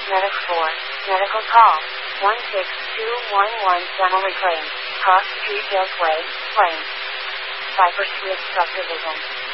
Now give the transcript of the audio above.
Medic 4, medical call, 16211 Family Claim, Cross Street Beltway, Plains. Cypress Ridge Subdivision.